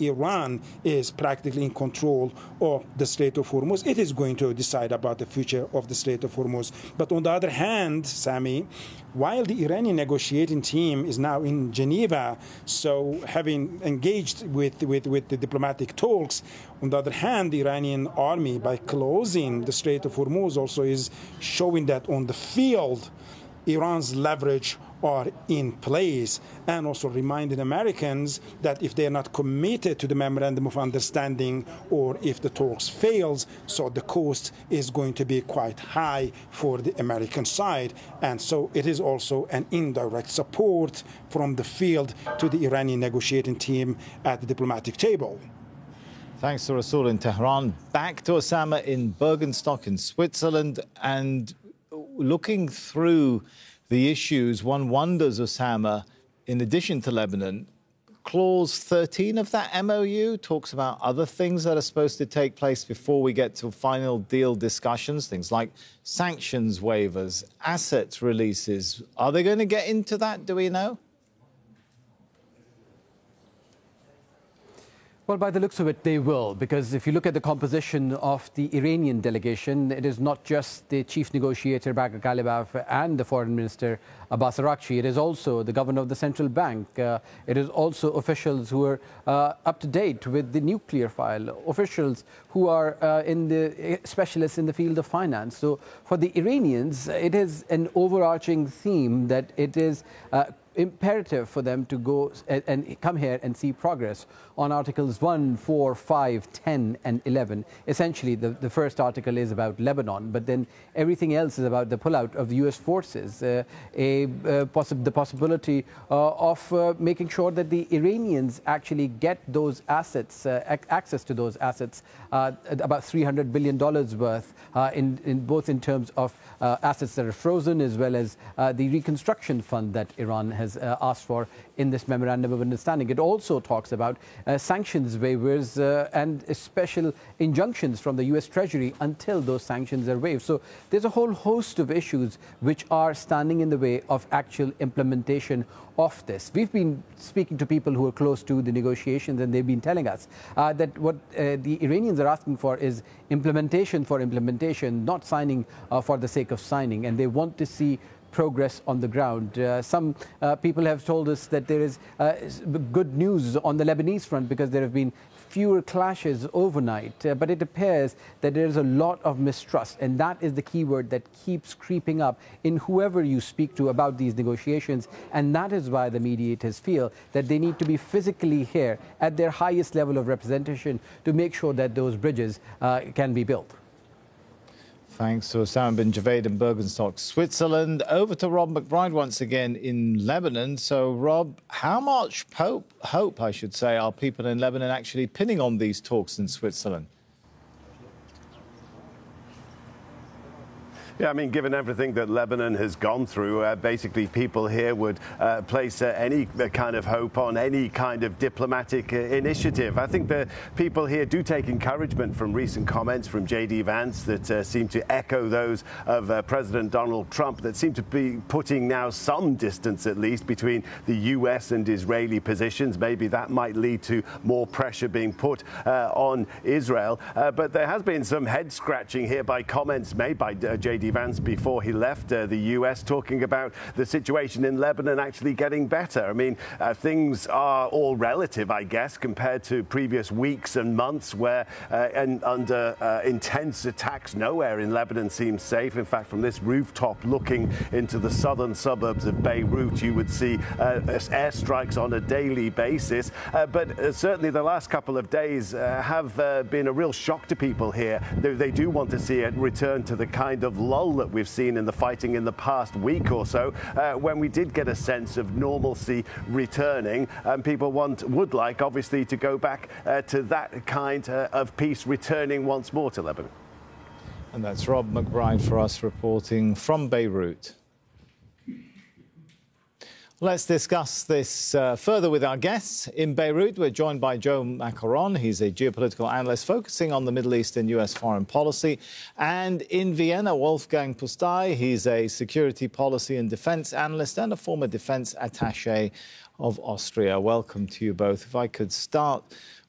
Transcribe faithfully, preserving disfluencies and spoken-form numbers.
Iran is practically in control of the Strait of Hormuz, it is going to decide about the future of the Strait of Hormuz. But on the other hand, Sami, while the Iranian negotiating team is now in Geneva, so having engaged with, with, with the diplomatic talks, on the other hand, the Iranian army, by closing the Strait of Hormuz, also is showing that on the field, Iran's leverage are in place, and also reminding Americans that if they are not committed to the memorandum of understanding, or if the talks fails, so the cost is going to be quite high for the American side. And so it is also an indirect support from the field to the Iranian negotiating team at the diplomatic table. Thanks to Rasul in Tehran. Back to Osama in Bergenstock in Switzerland. And looking through the issues, one wonders, Osama, in addition to Lebanon, Clause thirteen of that M O U talks about other things that are supposed to take place before we get to final deal discussions, things like sanctions waivers, assets releases. Are they going to get into that? Do we know? Well, by the looks of it, they will, because if you look at the composition of the Iranian delegation, it is not just the chief negotiator, Bagher Ghalibaf, and the foreign minister, Abbas Araghchi. It is also the governor of the central bank. Uh, it is also officials who are uh, up to date with the nuclear file, officials who are uh, in the specialists in the field of finance. So for the Iranians, it is an overarching theme that it is uh, imperative for them to go and, and come here and see progress on Articles one, four, five, ten, and eleven. Essentially, the, the first article is about Lebanon, but then everything else is about the pullout of the U S forces, uh, a, uh, possi- the possibility uh, of uh, making sure that the Iranians actually get those assets, uh, ac- access to those assets, uh, about three hundred billion dollars worth, uh, in, in both in terms of uh, assets that are frozen as well as uh, the reconstruction fund that Iran has uh, asked for in this memorandum of understanding. It also talks about uh, sanctions waivers uh, and special injunctions from the U S Treasury until those sanctions are waived. So there's a whole host of issues which are standing in the way of actual implementation of this. We've been speaking to people who are close to the negotiations, and they've been telling us uh, that what uh, the Iranians are asking for is implementation for implementation, not signing uh, for the sake of signing, and they want to see progress on the ground. Uh, some uh, people have told us that there is uh, good news on the Lebanese front because there have been fewer clashes overnight, uh, but it appears that there is a lot of mistrust, and that is the key word that keeps creeping up in whoever you speak to about these negotiations, and that is why the mediators feel that they need to be physically here at their highest level of representation to make sure that those bridges uh, can be built. Thanks to Osama bin Javaid in Bergenstock, Switzerland. Over to Rob McBride once again in Lebanon. So, Rob, how much hope, hope, I should say, are people in Lebanon actually pinning on these talks in Switzerland? Yeah, I mean, given everything that Lebanon has gone through, uh, basically people here would uh, place uh, any kind of hope on any kind of diplomatic uh, initiative. I think the people here do take encouragement from recent comments from J D Vance that uh, seem to echo those of uh, President Donald Trump, that seem to be putting now some distance, at least, between the U S and Israeli positions. Maybe that might lead to more pressure being put uh, on Israel. Uh, but there has been some head scratching here by comments made by uh, J D Vance before he left uh, the U S, talking about the situation in Lebanon actually getting better. I mean, uh, things are all relative, I guess, compared to previous weeks and months where uh, and under uh, intense attacks, nowhere in Lebanon seems safe. In fact, from this rooftop looking into the southern suburbs of Beirut, you would see uh, airstrikes on a daily basis. Uh, but uh, certainly the last couple of days uh, have uh, been a real shock to people here. They, they do want to see it return to the kind of lull that we've seen in the fighting in the past week or so, uh, when we did get a sense of normalcy returning. And people want, would like, obviously, to go back uh, to that kind uh, of peace returning once more to Lebanon. And that's Rob McBride for us reporting from Beirut. Let's discuss this uh, further with our guests. In Beirut, we're joined by Joe Macaron. He's a geopolitical analyst focusing on the Middle East and U S foreign policy. And in Vienna, Wolfgang Pustai. He's a security policy and defense analyst and a former defense attaché of Austria. Welcome to you both. If I could start